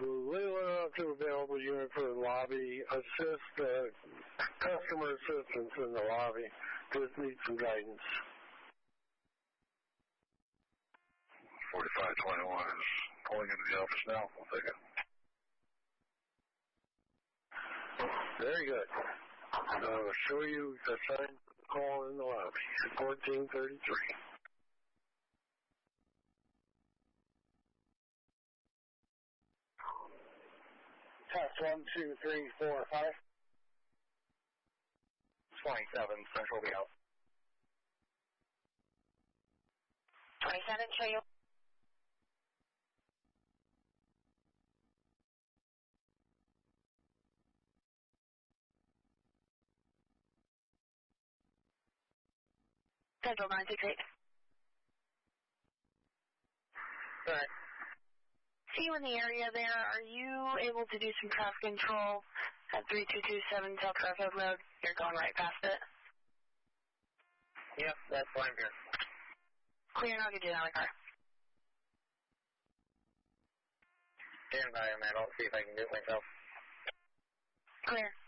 Leland up to available unit for the lobby. Customer assistance in the lobby. Just need some guidance. 4521 is pulling into the office now. We'll take it. Very good. I'll show you the sign call in the lobby. 1433. Test 1, 2, 3, 4, 5. 27, Central be out. 27, show you. Central 968. All right. See you in the area there. Are you able to do some traffic control at 3227 South Garfield Road? You're going right past it. Yep, that's why I'm here. Clear, and I'll get you out of the car. Stand by, man. I'll see if I can do it myself. Clear.